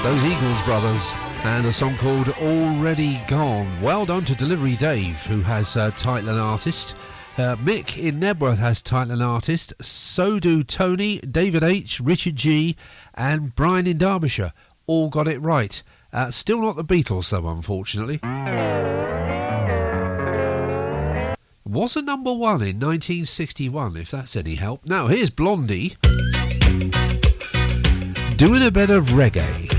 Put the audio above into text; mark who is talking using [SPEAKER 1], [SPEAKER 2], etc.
[SPEAKER 1] Those Eagles brothers, and a song called Already Gone. Well done to Delivery Dave, who has Title and Artist. Mick in Nebworth has Title and Artist. So do Tony, David H, Richard G, and Brian in Derbyshire. All got it right. Still not the Beatles, though, unfortunately. Was a number one in 1961, if that's any help. Now, here's Blondie doing a bit of reggae.